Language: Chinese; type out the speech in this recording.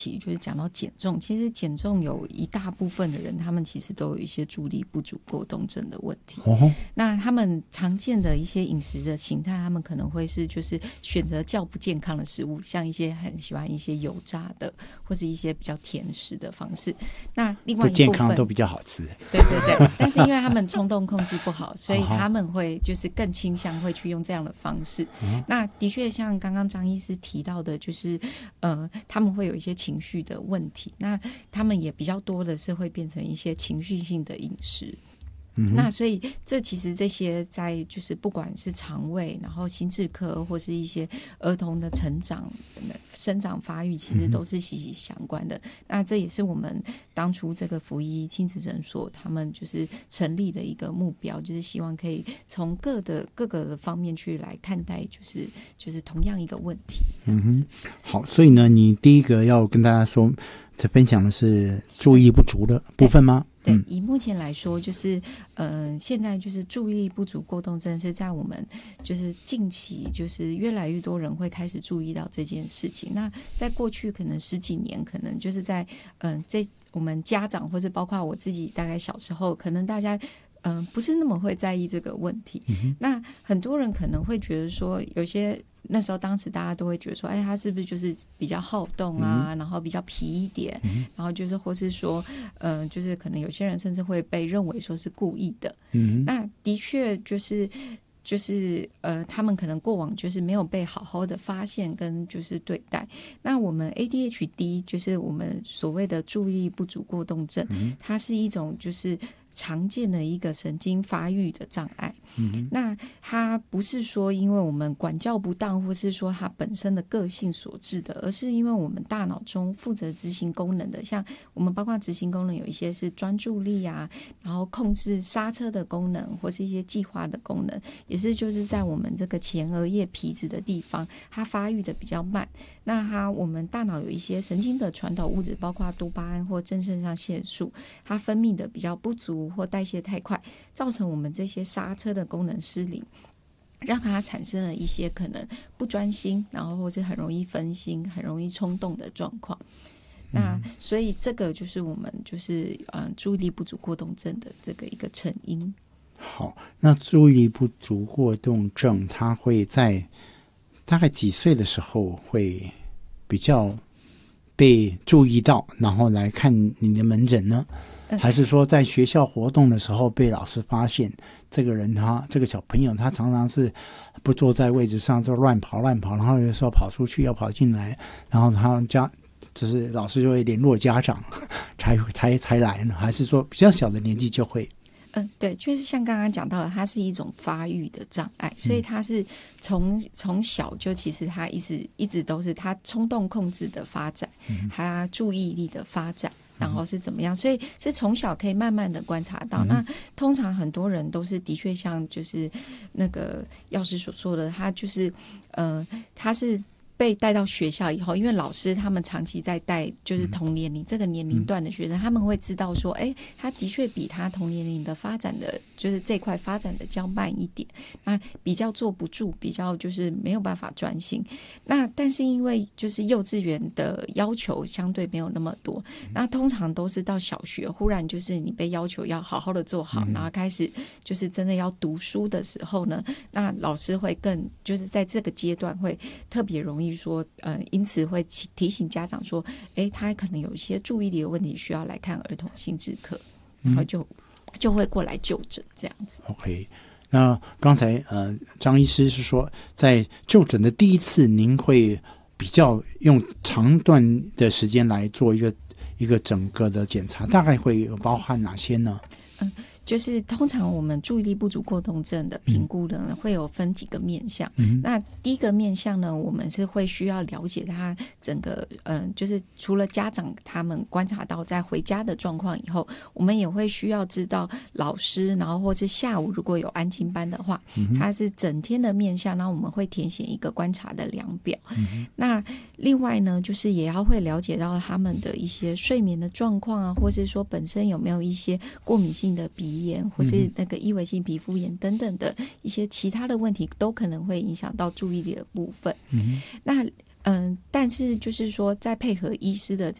就是讲到减重，其实减重有一大部分的人，他们其实都有一些注意力不足过动症的问题。那他们常见的一些饮食的形态，他们可能会是就是选择较不健康的食物，像一些很喜欢一些油炸的，或是一些比较甜食的方式。那另外一部分不健康都比较好吃。 对对对，但是因为他们冲动控制不好，所以他们会就是更倾向会去用这样的方式。那的确像刚刚张医师提到的，就是他们会有一些情绪的问题，那他们也比较多的是会变成一些情绪性的饮食。那所以其实这些在就是不管是肠胃，然后心智科或是一些儿童的生长发育，其实都是息息相关的。那这也是我们当初这个福医亲子诊所他们就是成立的一个目标，就是希望可以从各个的方面去来看待，就是同样一个问题。 好，所以呢，你第一个要跟大家说，分享的是注意力不足的部分吗？ 对，以目前来说，就是现在就是注意力不足过动症是在我们就是近期就是越来越多人会开始注意到这件事情。那在过去可能十几年，可能就是在我们家长或是包括我自己，大概小时候，可能大家不是那么会在意这个问题。那很多人可能会觉得说，有些那时候当时大家都会觉得说，他是不是就是比较好动啊，然后比较皮一点，然后就是或是说就是可能有些人甚至会被认为说是故意的。那的确就是他们可能过往就是没有被好好的发现跟就是对待。那我们 ADHD 就是我们所谓的注意力不足过动症，它是一种就是常见的一个神经发育的障碍。那它不是说因为我们管教不当，或是说它本身的个性所致的，而是因为我们大脑中负责执行功能的，像我们包括执行功能有一些是专注力啊，然后控制刹车的功能，或是一些计划的功能，也是就是在我们这个前额叶皮质的地方，它发育的比较慢。那我们大脑有一些神经的传导物质，包括多巴胺或正肾上腺素，它分泌的比较不足或代谢太快，造成我们这些刹车的功能失灵，让它产生了一些可能不专心，然后或是很容易分心、很容易冲动的状况。那所以这个就是我们就是注意力不足过动症的这个一个成因。 好，那注意力不足过动症，它会在大概几岁的时候会比较被注意到，然后来看你的门诊呢？还是说在学校活动的时候被老师发现这个人这个小朋友他常常是不坐在位置上，就乱跑，然后有时候跑出去要跑进来，然后他就是老师就会联络家长才来呢？还是说比较小的年纪就会？ 对，就是像刚刚讲到的，它是一种发育的障碍，所以它是从小就其实它一直都是它冲动控制的发展，它注意力的发展，然后是怎么样，所以是从小可以慢慢的观察到。那通常很多人都是的确像就是那个药师所说的，他就是他是被带到学校以后，因为老师他们长期在带就是同年龄这个年龄段的学生，他们会知道说他的确比他同年龄的发展的就是这块发展的较慢一点，那比较坐不住，比较就是没有办法专心。那但是因为就是幼稚园的要求相对没有那么多，那通常都是到小学忽然就是你被要求要好好的做好，然后开始就是真的要读书的时候呢，那老师会更就是在这个阶段会特别容易说因此会提醒家长说他可能有一些注意力的问题需要来看儿童心智科，然后就会过来就诊这样子。 OK， 那刚才张医师是说在就诊的第一次您会比较用长段的时间来做一个整个的检查，大概会有包含哪些呢？ 就是通常我们注意力不足过动症的评估呢，会有分几个面向。那第一个面向呢，我们是会需要了解他整个就是除了家长他们观察到在回家的状况以后，我们也会需要知道老师，然后或是下午如果有安亲班的话，他是整天的面向，然后我们会填写一个观察的量表。那另外呢，就是也要会了解到他们的一些睡眠的状况啊，或是说本身有没有一些过敏性的鼻炎，或是那个异位性皮肤炎等等的一些其他的问题，都可能会影响到注意力的部分。那但是就是说，在配合医师的